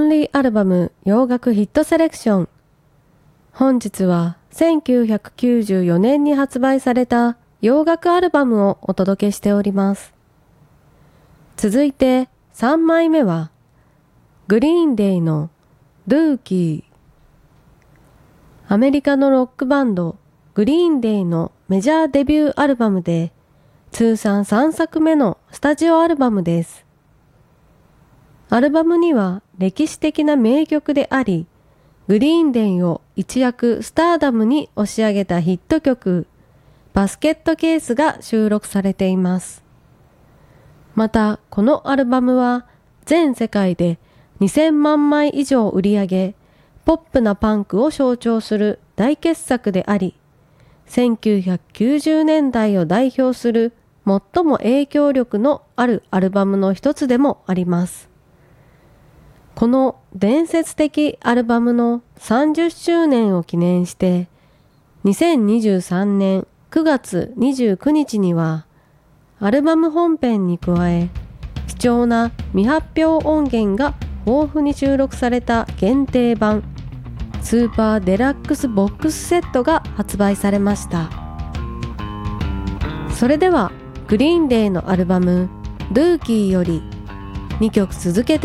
ンリーアルバム洋楽ヒットセレクション。本日は1994年に発売された洋楽アルバムをお届けしております。続いて3枚目はグリーンデイのルーキー。アメリカのロックバンドグリーンデイのメジャーデビューアルバムで通算3作目のスタジオアルバムです。アルバムには歴史的な名曲であり、グリーンデイを一躍スターダムに押し上げたヒット曲、バスケットケースが収録されています。また、このアルバムは全世界で2000万枚以上売り上げ、ポップなパンクを象徴する大傑作であり、1990年代を代表する最も影響力のあるアルバムの一つでもあります。この伝説的アルバムの30周年を記念して、2023年9月29日には、アルバム本編に加え、貴重な未発表音源が豊富に収録された限定版、スーパーデラックスボックスセットが発売されました。それでは、グリーンデイのアルバム、ルーキーより2曲続けて